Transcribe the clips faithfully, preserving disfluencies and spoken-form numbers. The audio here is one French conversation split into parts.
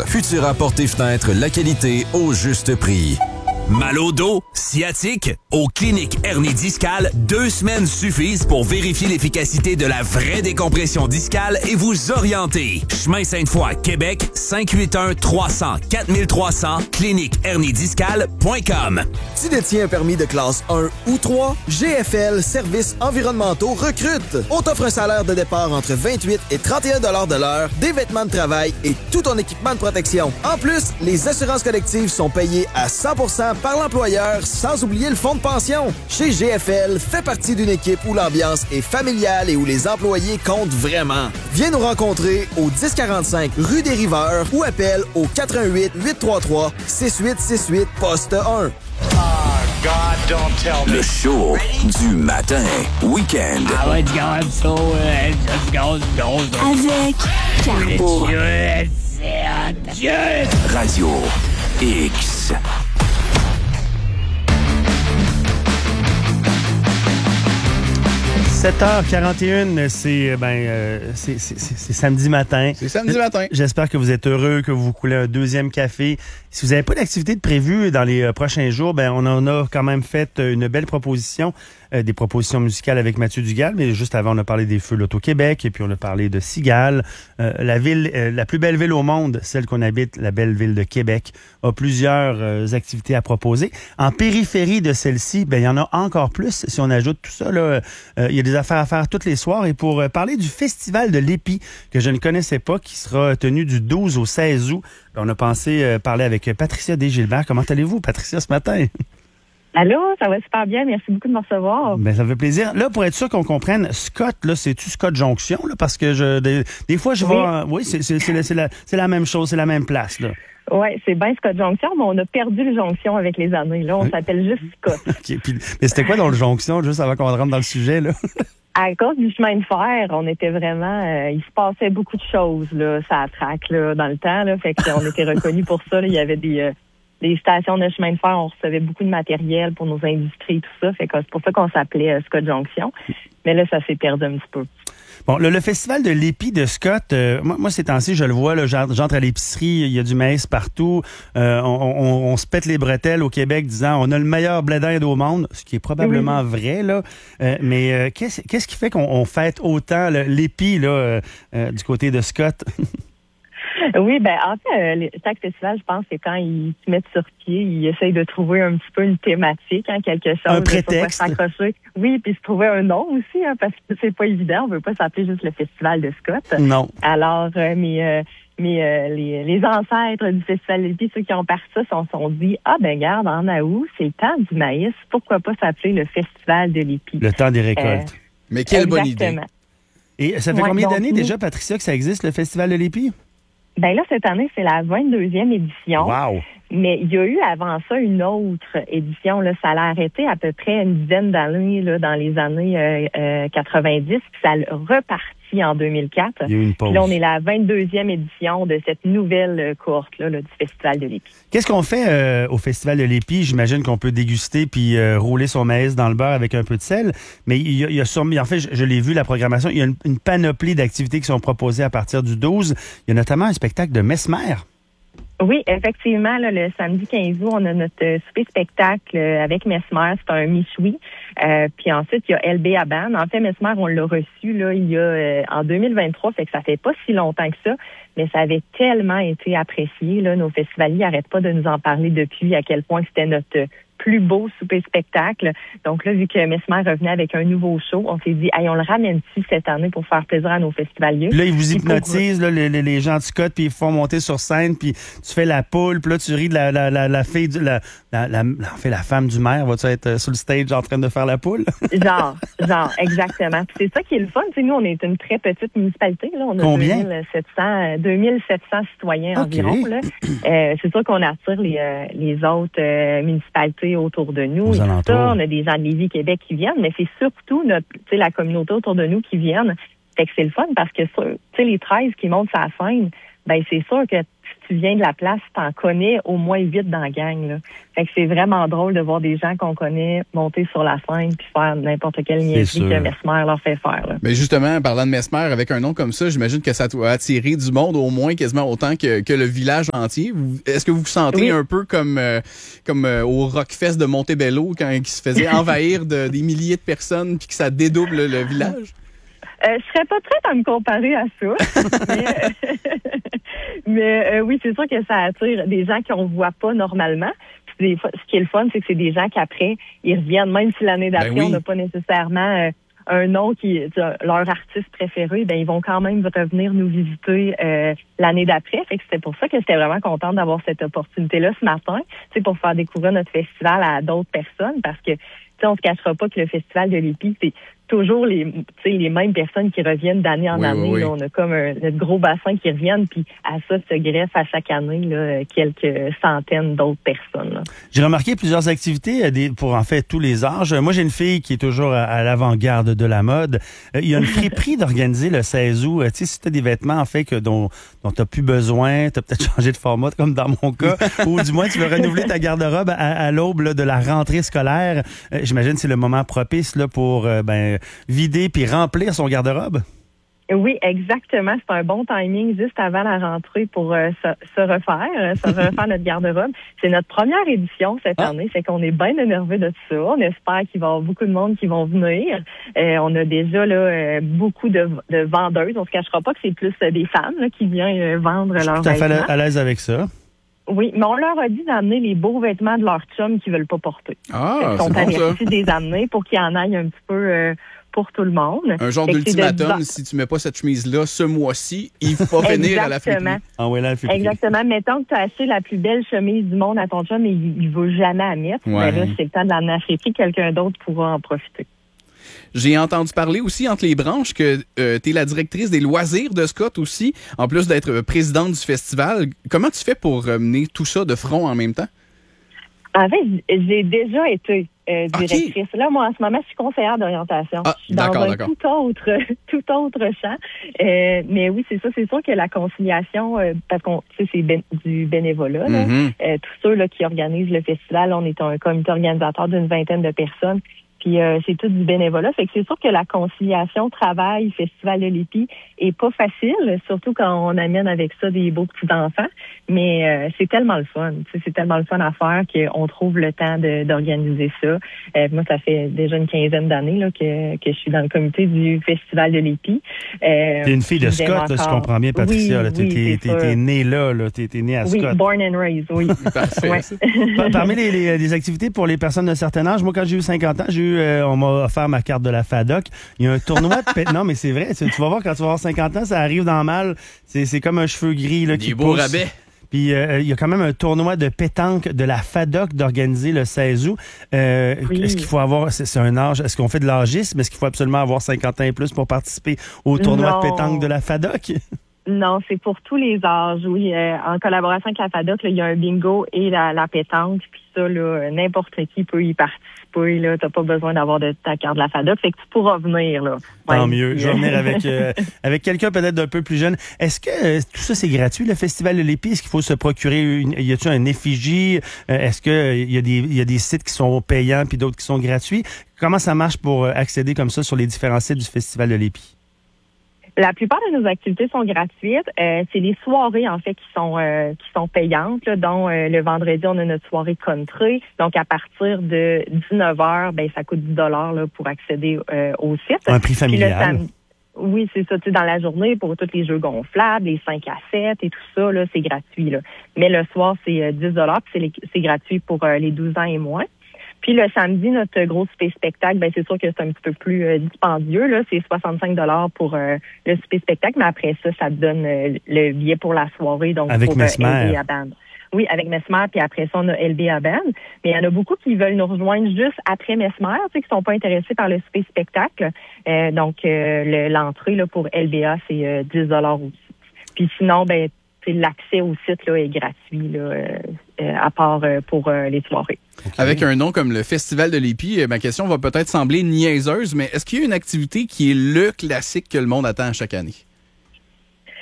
Futura Portes et Fenêtres, la qualité au juste prix. Mal au dos, sciatique, aux cliniques hernie discale, deux semaines suffisent pour vérifier l'efficacité de la vraie décompression discale et vous orienter. Chemin Sainte-Foy, Québec, cinq huit un trois cents quatre trois cents, clinique hernie discale point com. Tu détiens un permis de classe un ou trois? G F L Services environnementaux recrute. On t'offre un salaire de départ entre vingt-huit et trente et un dollars de l'heure, des vêtements de travail et tout ton équipement de protection. En plus, les assurances collectives sont payées à cent pour cent par l'employeur, sans oublier le fonds de pension. Chez G F L, fais partie d'une équipe où l'ambiance est familiale et où les employés comptent vraiment. Viens nous rencontrer au dix quarante-cinq rue des Riveurs ou appelle au quatre un huit huit trois trois six huit six huit poste un. God, don't tell me. Le show du matin, week-end. Ah ouais, going so, uh, just goes, goes, Avec Carbo. Radio X. sept heures quarante et un, c'est ben euh, c'est, c'est, c'est, c'est samedi matin. C'est samedi matin. J'espère que vous êtes heureux, que vous vous coulez un deuxième café. Si vous n'avez pas d'activité de prévue dans les euh, prochains jours, ben on en a quand même fait une belle proposition, euh, des propositions musicales avec Mathieu Dugal. Mais juste avant, on a parlé des Feux l'Auto-Québec et puis on a parlé de Cigale. Euh, la ville, euh, la plus belle ville au monde, celle qu'on habite, la belle ville de Québec, a plusieurs euh, activités à proposer. En périphérie de celle-ci, ben il y en a encore plus. Si on ajoute tout ça, là, euh, il y a des affaires à faire tous les soirs. Et pour euh, parler du Festival de l'Épi, que je ne connaissais pas, qui sera tenu du douze au seize août, on a pensé euh, parler avec Patricia Desgilbert. Comment allez-vous, Patricia, ce matin? Allô, ça va super bien. Merci beaucoup de me recevoir. Ben, ça me fait plaisir. Là, pour être sûr qu'on comprenne, Scott, là, c'est-tu Scott Jonction? Là, parce que je, des, des fois, je oui. vois... Oui, c'est, c'est, c'est, la, c'est, la, c'est la même chose, c'est la même place, là. Oui, c'est bien Scott Jonction, mais on a perdu le Jonction avec les années. Là, on oui. s'appelle juste Scott. Okay, puis, mais c'était quoi dans le Jonction, juste avant qu'on rentre dans le sujet, là? À cause du chemin de fer, on était vraiment... Euh, il se passait beaucoup de choses, là, ça traque, là, dans le temps, là. Fait qu'on était reconnus pour ça, là. Il y avait des... Euh, des stations de chemin de fer, on recevait beaucoup de matériel pour nos industries et tout ça. Fait que c'est pour ça qu'on s'appelait euh, Scott Jonction. Mais là, ça s'est perdu un petit peu. Bon, le, le festival de l'Épi de Scott, euh, moi, moi, ces temps-ci, je le vois, là, j'entre à l'épicerie, il y a du maïs partout. Euh, on, on, on se pète les bretelles au Québec disant on a le meilleur blé d'Inde au monde, ce qui est probablement oui. vrai, là. Euh, mais euh, qu'est-ce, qu'est-ce qui fait qu'on on fête autant là, l'Épi là, euh, euh, du côté de Scott? Oui, ben en fait, euh, chaque festival, je pense, c'est quand ils se mettent sur pied, ils essayent de trouver un petit peu une thématique, hein, quelque chose. Un prétexte. S'accrocher. Oui, puis se trouver un nom aussi, hein, parce que c'est pas évident. On veut pas s'appeler juste le Festival de Scott. Non. Alors, euh, mais, euh, mais euh, les, les ancêtres du Festival de l'Épi, ceux qui ont parti ça, se sont dit, ah ben garde, en août, c'est le temps du maïs, pourquoi pas s'appeler le Festival de l'Épi? Le temps des récoltes. Euh, mais quelle bonne idée. Et ça fait ouais, combien donc, d'années oui. déjà, Patricia, que ça existe, le Festival de l'Épi? Ben là, cette année, c'est la vingt-deuxième édition. Wow! Mais il y a eu avant ça une autre édition. Là, ça l'a arrêté à peu près une dizaine d'années là, dans les années euh, euh, quatre-vingt-dix, puis ça a reparti en deux mille quatre. Il y a eu une pause. Puis là, on est la vingt-deuxième édition de cette nouvelle cohorte-là là, du Festival de l'Épi. Qu'est-ce qu'on fait euh, au Festival de l'Épi? J'imagine qu'on peut déguster puis euh, rouler son maïs dans le beurre avec un peu de sel. Mais il y a, il y a sûrement, en fait, je, je l'ai vu, la programmation, il y a une, une panoplie d'activités qui sont proposées à partir du douze. Il y a notamment un spectacle de Mesmer. Oui, effectivement, là, le samedi quinze août, on a notre euh, souper spectacle euh, avec Mesmer, c'est un michoui. Euh, puis ensuite, il y a L B Aban. En fait, Mesmer, on l'a reçu là il y a euh, en deux mille vingt-trois, fait que ça fait pas si longtemps que ça, mais ça avait tellement été apprécié. Là, nos festivaliers n'arrêtent pas de nous en parler depuis, à quel point c'était notre plus beau souper spectacle. Donc là, vu que Mesmer revenait avec un nouveau show, on s'est dit, hey, on le ramène-tu cette année pour faire plaisir à nos festivaliers? Puis là, ils vous hypnotisent, pour... là, les, les, les gens de Scott, puis ils font monter sur scène, puis tu fais la poule, puis là, tu ris de la, la, la, la fille, du, la, la, la, en fait, la femme du maire. Va-tu être euh, sur le stage en train de faire la poule? genre, genre, exactement. Puis c'est ça qui est le fun. Tu sais, nous, on est une très petite municipalité. Là. On a Combien? deux mille sept cents citoyens okay. environ. Là. Euh, c'est sûr qu'on attire les, euh, les autres euh, municipalités autour de nous. Et tout ça. On a des gens de Lévis, Québec qui viennent, mais c'est surtout notre, tu sais, la communauté autour de nous qui viennent. Fait que c'est le fun parce que, tu sais, les treize qui montent sur la scène, ben c'est sûr que tu tu viens de la place, t'en connais au moins huit dans la gang, là. Fait que c'est vraiment drôle de voir des gens qu'on connaît monter sur la scène puis faire n'importe quelle niaiserie que Mesmer leur fait faire, là. Mais justement, parlant de Mesmer, avec un nom comme ça, j'imagine que ça doit attirer du monde au moins quasiment autant que, que le village entier. Vous, est-ce que vous vous sentez oui. un peu comme, euh, comme euh, au Rockfest de Montebello quand il se faisait envahir de, des milliers de personnes puis que ça dédouble le village? Euh, je serais pas prête à me comparer à ça. mais euh, mais euh, oui, c'est sûr que ça attire des gens qu'on voit pas normalement. Puis des, ce qui est le fun, c'est que c'est des gens qu'après, ils reviennent, même si l'année d'après, ben oui. on n'a pas nécessairement euh, un nom qui est leur artiste préféré, ben ils vont quand même revenir nous visiter euh, l'année d'après. Fait que c'était pour ça que j'étais vraiment contente d'avoir cette opportunité-là ce matin, tu sais, pour faire découvrir notre festival à d'autres personnes, parce que tu sais, on se cachera pas que le festival de l'Épi, c'est toujours les, tu sais, les mêmes personnes qui reviennent d'année en oui, année. Oui, oui. Là, on a comme un notre gros bassin qui reviennent, puis à ça se greffe à chaque année là, quelques centaines d'autres personnes. Là. J'ai remarqué plusieurs activités pour en fait tous les âges. Moi, j'ai une fille qui est toujours à, à l'avant-garde de la mode. Il y a une friperie d'organiser le seize août. Tu sais, si tu as des vêtements en fait que dont, dont tu n'as plus besoin, tu as peut-être changé de format, comme dans mon cas, ou du moins tu veux renouveler ta garde-robe à, à l'aube là, de la rentrée scolaire. J'imagine que c'est le moment propice là, pour euh, ben, vider puis remplir son garde-robe? Oui, exactement. C'est un bon timing juste avant la rentrée pour euh, se, se refaire, euh, se refaire notre garde-robe. C'est notre première édition cette ah. année, c'est qu'on est bien énervé de tout ça. On espère qu'il va y avoir beaucoup de monde qui vont venir. Euh, on a déjà là euh, beaucoup de, de vendeuses. On se cachera pas que c'est plus euh, des femmes là, qui viennent euh, vendre leurs vêtements. Je suis tout à fait à l'aise avec ça. Oui, mais on leur a dit d'amener les beaux vêtements de leurs chums qu'ils veulent pas porter. Ah, c'est on bon, avertit ça. Des amener pour qu'ils en aillent un petit peu euh, pour tout le monde. Un genre fait d'ultimatum, de... si tu mets pas cette chemise-là ce mois-ci, il faut venir à la friperie. Ah ouais, là, la friperie. Exactement. Mettons que tu as acheté la plus belle chemise du monde à ton chum et il ne veut jamais la mettre. Ouais. Ben là, c'est le temps de l'amener à la friperie, quelqu'un d'autre pourra en profiter. J'ai entendu parler aussi entre les branches que euh, tu es la directrice des loisirs de Scott aussi, en plus d'être présidente du festival. Comment tu fais pour mener tout ça de front en même temps? En fait, j'ai déjà été euh, directrice. Okay. Là, moi, en ce moment, je suis conseillère d'orientation. Ah, je suis dans d'accord, un d'accord. tout autre, tout autre champ. Euh, mais oui, c'est ça. C'est sûr que la conciliation, euh, parce qu'on, tu sais, c'est ben, du bénévolat. Là. Mm-hmm. Euh, tous ceux là qui organisent le festival, on est un comité organisateur d'une vingtaine de personnes. Puis euh, c'est tout du bénévolat. Fait que c'est sûr que la conciliation travail, Festival de l'Épi est pas facile, surtout quand on amène avec ça des beaux petits-enfants. Mais euh, c'est tellement le fun. C'est tellement le fun à faire qu'on trouve le temps de, d'organiser ça. Euh, moi, ça fait déjà une quinzaine d'années là, que, que je suis dans le comité du Festival de l'Épi. Euh, t'es une fille de Scott, là, si je comprends bien, Patricia. Oui, là, t'es, oui, t'es, t'es, t'es née là, là. T'es, t'es née à Scott. Oui, born and raised, oui. Parfait. Ouais. Parmi les, les, les activités pour les personnes d'un certain âge, moi, quand j'ai eu cinquante ans, j'ai eu Euh, on m'a offert ma carte de la FADOC. Il y a un tournoi de pétanque. Non, mais c'est vrai. Tu vas voir, quand tu vas avoir cinquante ans, ça arrive dans le mal. C'est, c'est comme un cheveu gris là, qui pousse. Des beaux rabais. Puis euh, il y a quand même un tournoi de pétanque de la FADOC d'organiser le seize août. Euh, oui. Est-ce qu'il faut avoir... C'est, c'est un âge... Est-ce qu'on fait de l'âgisme? Est-ce qu'il faut absolument avoir cinquante ans et plus pour participer au tournoi non. de pétanque de la FADOC? Non, c'est pour tous les âges, oui. Euh, en collaboration avec la FADOC, là, il y a un bingo et la, la pétanque. Puis ça, là, n'importe qui peut y participer. Là, t'as pas besoin d'avoir de ta carte de la FADOC, fait que tu pourras venir. Là. Tant ouais. mieux. Je vais venir avec euh, avec quelqu'un peut-être d'un peu plus jeune. Est-ce que euh, tout ça, c'est gratuit, le Festival de l'Épi? Est-ce qu'il faut se procurer une... Y a-t-il un effigie? Euh, est-ce que euh, y a des il y a des sites qui sont payants puis d'autres qui sont gratuits? Comment ça marche pour euh, accéder comme ça sur les différents sites du Festival de l'Épi? La plupart de nos activités sont gratuites. Euh, c'est les soirées, en fait, qui sont euh, qui sont payantes, là, dont euh, le vendredi, on a notre soirée country. Donc, à partir de dix-neuf heures, ben ça coûte dix dollars là, pour accéder euh, au site. Un prix familial. Oui, c'est ça. Tu sais, dans la journée, pour tous les jeux gonflables, les cinq à sept et tout ça, là, c'est gratuit. Là. Mais le soir, c'est euh, dix dollars, puis c'est, les, c'est gratuit pour euh, les douze ans et moins. Puis le samedi, notre gros souper spectacle, ben c'est sûr que c'est un petit peu plus euh, dispendieux. Là, c'est soixante-cinq dollars pour euh, le souper spectacle, mais après ça, ça te donne euh, le billet pour la soirée. Donc avec pour Mesmer. euh, L B A Band. Oui, avec Mesmer, puis après ça, on a L B A Band. Mais il y en a beaucoup qui veulent nous rejoindre juste après Mesmer, tu sais, qui sont pas intéressés par le souper spectacle. Euh, donc euh, le, l'entrée là pour L B A, c'est euh, dix dollars aussi. Puis sinon, ben c'est l'accès au site là est gratuit là, euh, euh, à part euh, pour euh, les soirées. Okay. Avec un nom comme le Festival de l'Épi, ma question va peut-être sembler niaiseuse, mais est-ce qu'il y a une activité qui est le classique que le monde attend chaque année?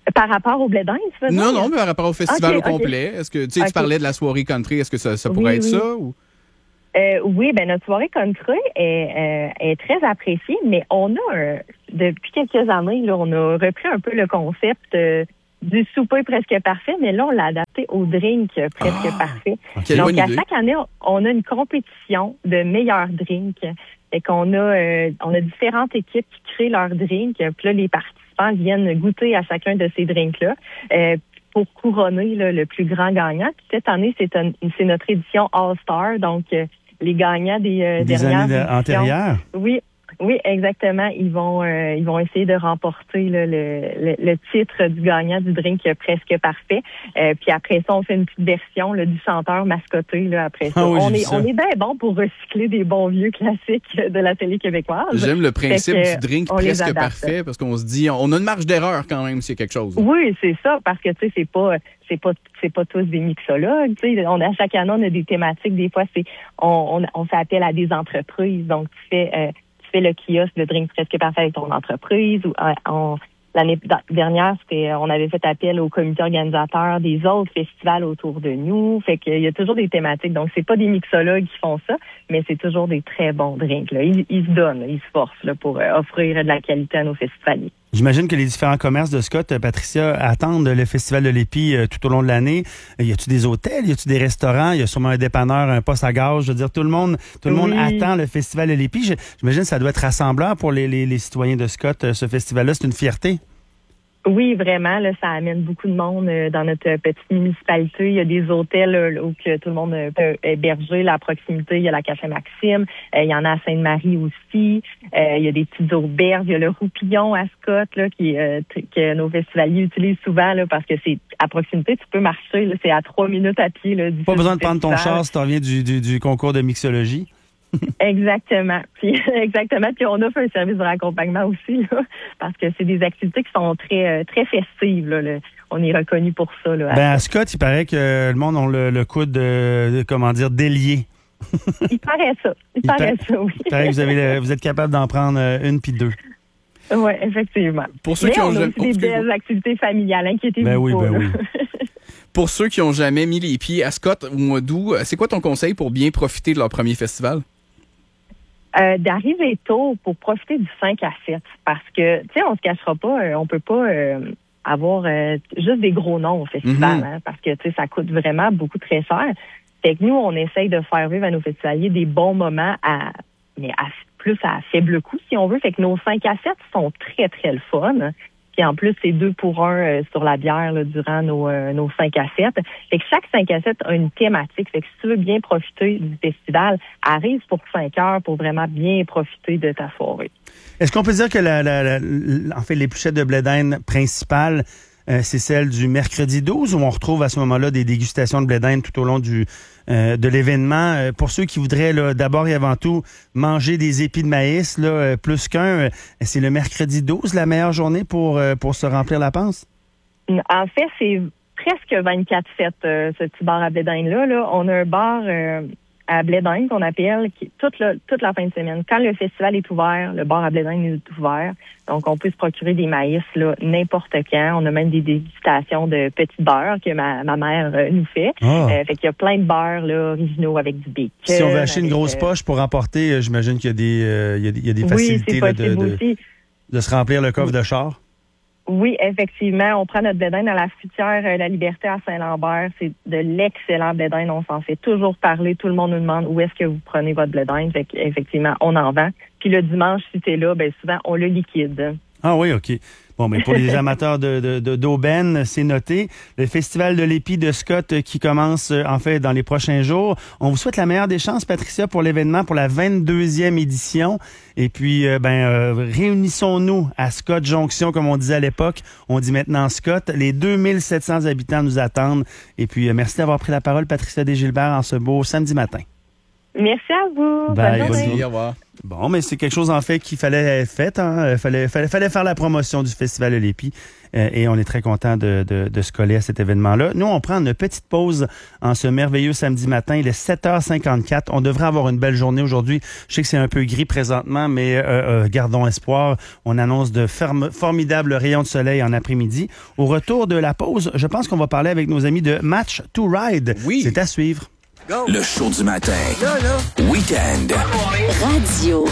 Par rapport au blé d'Inde, tu veux dire? Non, non, mais par rapport au festival okay, au complet. Okay. Est-ce que tu sais, okay. tu parlais de la soirée country, est-ce que ça, ça pourrait oui, être oui. ça? Ou? Euh, oui, ben notre soirée country est, euh, est très appréciée, mais on a, euh, depuis quelques années, là, on a repris un peu le concept euh, du souper presque parfait, mais là, on l'a adapté au drink presque ah, parfait. Donc, à idée. chaque année, on a une compétition de meilleurs drinks. Fait qu'on a, euh, on a différentes équipes qui créent leurs drinks. Puis là, les participants viennent goûter à chacun de ces drinks-là. Euh, pour couronner là, le plus grand gagnant. Puis cette année, c'est, un, c'est notre édition All-Star, donc euh, les gagnants des, euh, des dernières années éditions. antérieures. Oui, oui, exactement. Ils vont euh, ils vont essayer de remporter là, le, le, le titre du gagnant du drink presque parfait. Euh, puis après ça, on fait une petite version là, du chanteur mascoté. Là, après ça, ah oui, on est ça. on est bien bon pour recycler des bons vieux classiques de la télé québécoise. J'aime le principe que, du drink presque parfait parce qu'on se dit on a une marge d'erreur quand même s'il y a quelque chose. Oui, c'est ça, parce que tu sais, c'est pas c'est pas c'est pas tous des mixologues. Tu sais, on a chaque année on a des thématiques. Des fois, c'est on on, on fait appel à des entreprises. Donc tu fais euh, le kiosque, le drink presque parfait avec ton entreprise. Ou, euh, on, l'année dernière, c'était, on avait fait appel au comité organisateur des autres festivals autour de nous. Fait qu'il y a toujours des thématiques. Donc, c'est pas des mixologues qui font ça, mais c'est toujours des très bons drinks. Là. Ils, ils se donnent, là, ils se forcent là, pour euh, offrir de la qualité à nos festivaliers. J'imagine que les différents commerces de Scott, Patricia, attendent le Festival de l'Épi euh, tout au long de l'année. Y a-tu des hôtels? Y a-tu des restaurants? Y a sûrement un dépanneur, un poste à gaz? Je veux dire, tout le monde, tout le oui. monde attend le Festival de l'Épi. J'imagine que ça doit être rassembleur pour les, les, les citoyens de Scott. Euh, ce festival-là, c'est une fierté. Oui, vraiment, là, ça amène beaucoup de monde euh, dans notre petite municipalité. Il y a des hôtels euh, où que tout le monde peut héberger. Là, à proximité, il y a la Café Maxime. Euh, il y en a à Sainte-Marie aussi. Euh, il y a des petites auberges. Il y a le Roupillon à Scott, là, qui euh, t- que nos festivaliers utilisent souvent, là, parce que c'est à proximité. Tu peux marcher. Là, c'est à trois minutes à pied. Là, du Pas besoin de prendre ton festival. char si tu reviens du, du, du concours de mixologie. Exactement. Puis exactement. Puis on offre un service de raccompagnement aussi, là, parce que c'est des activités qui sont très très festives. Là, là. On est reconnu pour ça. Là, ben à Scott, il paraît que le monde a le, le coude de, de comment dire délié. Il paraît ça. Il, il paraît pa- ça, oui. Il paraît que vous avez le, vous êtes capable d'en prendre une puis deux. Oui, effectivement. Pour ceux Mais qui ont on a jamais... aussi des belles activités familiales, inquiétez-vous ben oui, pas. Ben là. oui. Pour ceux qui ont jamais mis les pieds à Scott au mois d'août, c'est quoi ton conseil pour bien profiter de leur premier festival? Euh, d'arriver tôt pour profiter du cinq à sept. Parce que, tu sais, on se cachera pas, euh, on peut pas euh, avoir euh, juste des gros noms au festival, mm-hmm. hein, parce que, tu sais, ça coûte vraiment beaucoup très cher. Fait que nous, on essaye de faire vivre à nos festivaliers des bons moments à, mais à plus à faible coût, si on veut. Fait que nos cinq à sept sont très, très le fun. Puis en plus, c'est deux pour un euh, sur la bière là, durant nos, euh, nos cinq à sept. Fait que chaque cinq à sept a une thématique. Fait que si tu veux bien profiter du festival, arrive pour cinq heures pour vraiment bien profiter de ta soirée. Est-ce qu'on peut dire que la, la, la, la en fait, l'épluchette de blé d'Inde principale, euh, c'est celle du mercredi douze, où on retrouve à ce moment-là des dégustations de blé d'Inde tout au long du euh, de l'événement. Euh, pour ceux qui voudraient là, d'abord et avant tout manger des épis de maïs, là, euh, plus qu'un, euh, c'est le mercredi douze la meilleure journée pour, euh, pour se remplir la panse? En fait, c'est presque vingt-quatre sept, euh, ce petit bar à blé d'Inde-là. Là. On a un bar euh, à blé d'Inde qu'on appelle qui, toute, la, toute la fin de semaine. Quand le festival est ouvert, le bar à blé d'Inde est ouvert. Donc, on peut se procurer des maïs là n'importe quand. On a même des dégustations de petits beurres que ma, ma mère euh, nous fait. Oh. Euh, fait qu'il y a plein de beurres là, originaux avec du bacon. Si on veut acheter une grosse euh... poche pour emporter, euh, j'imagine qu'il y a des, euh, il y a, il y a des facilités oui, là, de, de, de se remplir le coffre oui. de char. Oui, effectivement. On prend notre blé d'Inde à la fruitière euh, La Liberté à Saint-Lambert. C'est de l'excellent blé d'Inde. On s'en fait toujours parler. Tout le monde nous demande où est-ce que vous prenez votre blé d'Inde. Fait qu'effectivement, on en vend. Puis le dimanche, si t'es là, ben souvent, on le liquide. Ah oui, OK. Bon, mais pour les amateurs de, de, de, d'aubaine, c'est noté. Le Festival de l'Épi de Scott qui commence, en fait, dans les prochains jours. On vous souhaite la meilleure des chances, Patricia, pour l'événement, pour la vingt-deuxième édition. Et puis, euh, ben, euh, réunissons-nous à Scott Jonction, comme on disait à l'époque. On dit maintenant Scott. Les deux mille sept cents habitants nous attendent. Et puis, euh, merci d'avoir pris la parole, Patricia Desgilbert, en ce beau samedi matin. Merci à vous. Bye. Bonne journée. Bonne au revoir. Bon, mais c'est quelque chose, en fait, qu'il fallait faire. Hein? Fallait, fallait, fallait faire la promotion du Festival de l'Épi. euh, et on est très content de, de, de se coller à cet événement-là. Nous, on prend une petite pause en ce merveilleux samedi matin. Il est sept heures cinquante-quatre. On devrait avoir une belle journée aujourd'hui. Je sais que c'est un peu gris présentement, mais euh, euh, gardons espoir. On annonce de ferme, formidables rayons de soleil en après-midi. Au retour de la pause, je pense qu'on va parler avec nos amis de Match to Ride. Oui. C'est à suivre. Le show du matin. Là, là. Week-end. Radio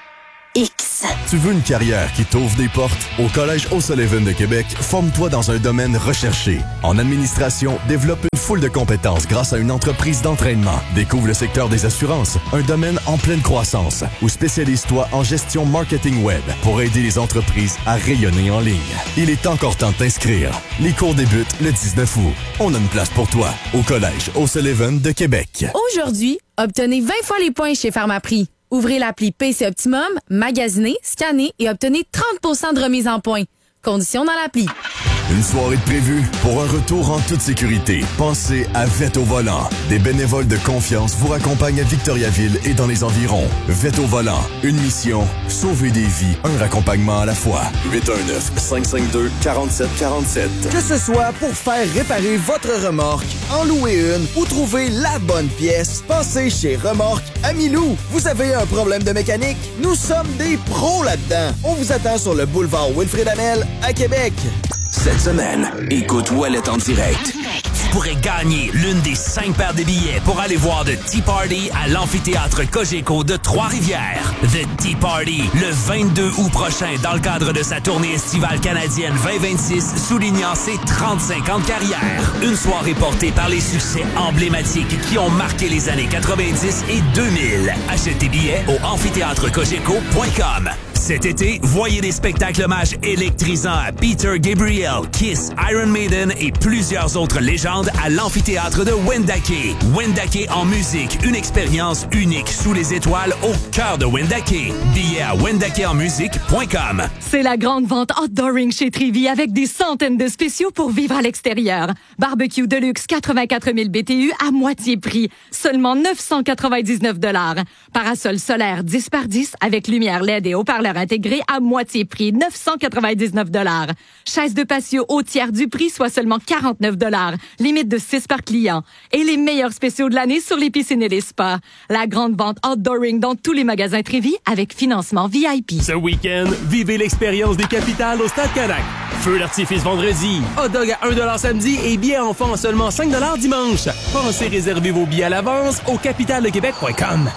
X. Tu veux une carrière qui t'ouvre des portes? Au Collège O'Sullivan de Québec, forme-toi dans un domaine recherché. En administration, développe une foule de compétences grâce à une entreprise d'entraînement. Découvre le secteur des assurances, un domaine en pleine croissance. Ou spécialise-toi en gestion marketing web pour aider les entreprises à rayonner en ligne. Il est encore temps de t'inscrire. Les cours débutent le dix-neuf août. On a une place pour toi au Collège O'Sullivan de Québec. Aujourd'hui, obtenez vingt fois les points chez Pharmaprix. Ouvrez l'appli P C Optimum, magasinez, scannez et obtenez trente pour cent de remise en points. Conditions dans l'appli. Une soirée de prévue pour un retour en toute sécurité. Pensez à Vette au volant. Des bénévoles de confiance vous raccompagnent à Victoriaville et dans les environs. Vette au volant. Une mission. Sauver des vies. Un raccompagnement à la fois. huit un neuf, cinq cinq deux, quatre sept quatre sept. Que ce soit pour faire réparer votre remorque, en louer une ou trouver la bonne pièce, passez chez Remorque Amilou. Vous avez un problème de mécanique? Nous sommes des pros là-dedans. On vous attend sur le boulevard Wilfrid Hamel à Québec. Cette semaine, écoute Ouellet en direct. Tu pourrais gagner l'une des cinq paires de billets pour aller voir The Tea Party à l'amphithéâtre Cogeco de Trois-Rivières. The Tea Party, le vingt-deux août prochain, dans le cadre de sa tournée estivale canadienne vingt vingt-six, soulignant ses trente-cinq ans de carrière. Une soirée portée par les succès emblématiques qui ont marqué les années quatre-vingt-dix et deux mille. Achète tes billets au amphithéâtre cogeco point com. Cet été, voyez des spectacles hommages électrisants à Peter Gabriel, Kiss, Iron Maiden et plusieurs autres légendes à l'amphithéâtre de Wendake. Wendake en musique, une expérience unique sous les étoiles au cœur de Wendake. Billets à wendake en musique point com. C'est la grande vente Outdooring chez Trévy avec des centaines de spéciaux pour vivre à l'extérieur. Barbecue Deluxe quatre-vingt-quatre mille B T U à moitié prix, seulement neuf cent quatre-vingt-dix-neuf dollars. Parasol solaire dix par dix avec lumière L E D et haut-parleur intégré à moitié prix, neuf cent quatre-vingt-dix-neuf dollars. Chaise de patio au tiers du prix, soit seulement quarante-neuf dollars. Limite de six par client. Et les meilleurs spéciaux de l'année sur les piscines et les spas. La grande vente Outdooring dans tous les magasins Trévy avec financement V I P. Ce week-end, vivez l'expérience des capitales au Stade Canac. Feu d'artifice vendredi, hot dog à un dollar samedi et billets enfants à seulement cinq dollars dimanche. Pensez réserver vos billets à l'avance au capital de québec point com.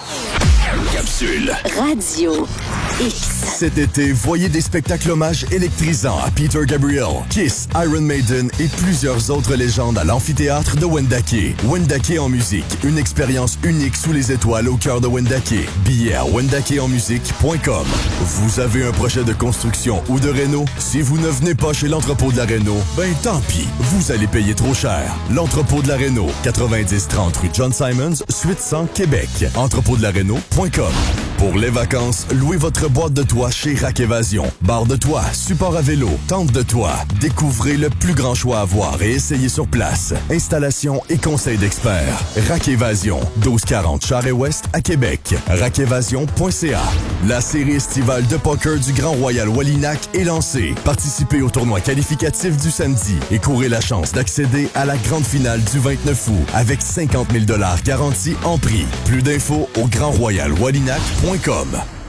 Capsule. Radio X. Cet été, voyez des spectacles hommages électrisants à Peter Gabriel, Kiss, Iron Maiden et plusieurs autres légendes à l'amphithéâtre de Wendake. Wendake en musique, une expérience unique sous les étoiles au cœur de Wendake. Billets à wendake en musique point com. Vous avez un projet de construction ou de réno? Si vous ne venez pas chez l'entrepôt de la réno, ben tant pis, vous allez payer trop cher. L'entrepôt de la réno, quatre-vingt-dix trente rue John Simons, suite cent, Québec. entrepôt de la réno point com. Pour les vacances, louez votre boîte de toit chez Rack Évasion. Barre de toit, support à vélo, tente de toit. Découvrez le plus grand choix à voir et essayez sur place. Installation et conseils d'experts. Rack Évasion, douze quarante Charest-Ouest à Québec. rack évasion point c a. La série estivale de poker du Grand Royal Wallinac est lancée. Participez au tournoi qualificatif du samedi et courez la chance d'accéder à la grande finale du vingt-neuf août avec cinquante mille dollars garantis en prix. Plus d'infos au grand royal wallinac point com.